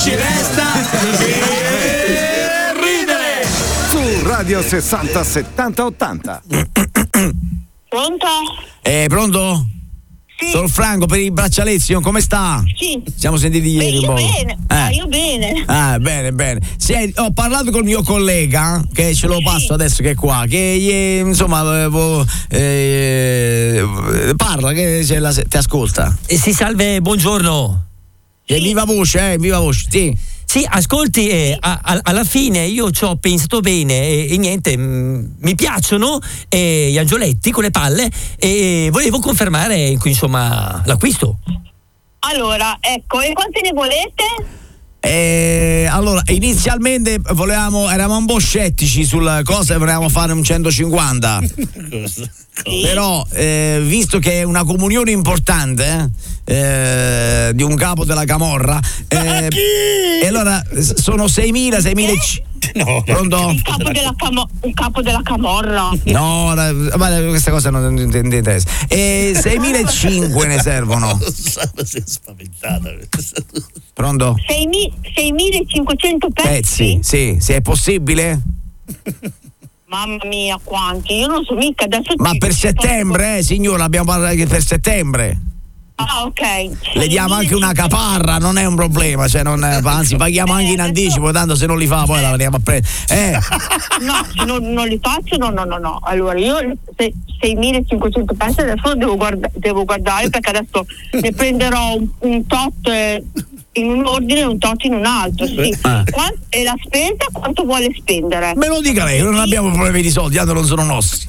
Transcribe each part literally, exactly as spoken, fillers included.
ci resta che ridere. Su Radio sessanta settanta ottanta. Pronto? Eh, pronto? Sì. Sono Franco per i braccialetti, come sta? Sì. Siamo sentiti Beh, ieri io un po'. bene. Eh. Ah, io bene. Ah, bene, bene. Senti, ho parlato col mio collega, che ce lo passo Sì. adesso che è qua, che gli, insomma, avevo, eh, parla, che ce la, ti ascolta. Eh, sì, salve, buongiorno. Sì. Viva voce, eh, viva voce, sì. Sì, ascolti, eh, a, a, alla fine io ci ho pensato bene e, e niente, mh, mi piacciono eh, gli angioletti con le palle e volevo confermare insomma l'acquisto. Allora, ecco, e quante ne volete? Eh, allora, inizialmente volevamo, eravamo un po' scettici sulla cosa, volevamo fare un centocinquanta. Sì. Però, eh, visto che è una comunione importante eh, di un capo della camorra, eh, e allora sono seimila, seimila. No, pronto? Il capo della, camo- il capo della camorra. No, la, ma questa cosa non intendete. E seimilacinquecento ne servono. Si è spaventata. Pronto? seimilacinquecento pezzi? Pezzi, sì, se è possibile. Mamma mia, quanti? Io non so mica adesso. Ma ti- per ti settembre, eh, signora, abbiamo parlato che per settembre. posso- Ah, ok. Le diamo anche una caparra, non è un problema, cioè non, anzi paghiamo anche in anticipo, tanto se non li fa poi la veniamo a prendere. Eh. No, se non, non li faccio, no, no, no, no. Allora, io se, seimilacinquecento pezzi adesso devo, guarda- devo guardare perché adesso ne prenderò un, un tot eh, in un ordine e un tot in un altro, sì. Ah. Quan- e la spesa quanto vuole spendere? Me lo dica lei, non abbiamo problemi di soldi, tanto non sono nostri.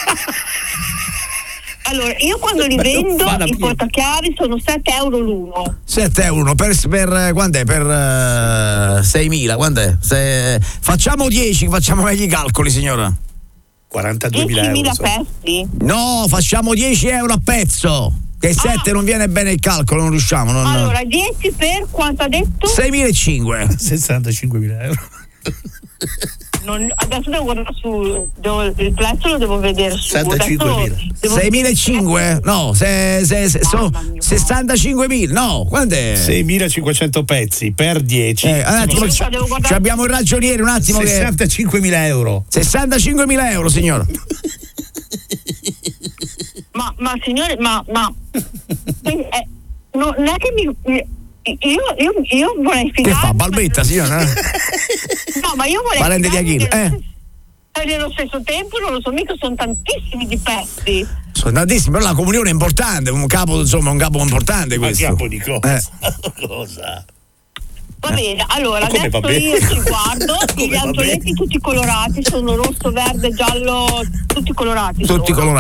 Allora, io quando li vendo i portachiavi sono sette euro l'uno. sette euro per, per quant'è? Per uh, seimila, quant'è? Se, facciamo dieci, facciamo meglio i calcoli, signora. quarantaduemila euro. diecimila insomma. pezzi? No, facciamo dieci euro a pezzo. Che sette Ah. non viene bene il calcolo, non riusciamo. Non... Allora, dieci per quanto ha detto? seimilacinquecento. sessantacinquemila euro. Non, adesso devo guardare su, devo, il prezzo lo devo vedere su. sessantacinquemila. seimilacinquecento? No, se, se, se, so, Mamma mia. sessantacinquemila. No, quant'è? seimilacinquecento pezzi per dieci. Eh, un attimo, Devo ci, guardare- ci abbiamo il ragioniere, un attimo. Che... sessantacinquemila euro. sessantacinquemila euro, signora. Ma, ma signore, ma, ma eh, no, non è che mi, mi- io, io, io vorrei Che fidarmi. fa? Balbetta, signora? No, ma io vorrei Parente di fidarmi Achille, nello eh. stesso- e nello stesso tempo non lo so, mica sono tantissimi di pezzi. Sono tantissimi, però la comunione è importante, un capo, insomma, un capo importante Ma questo. capo di cosa? Eh. Cosa? Va bene, allora Ma come va adesso bene? io ci guardo, Come gli va angioletti bene? tutti colorati, sono rosso, verde, giallo, tutti colorati. Tutti sono. colorati.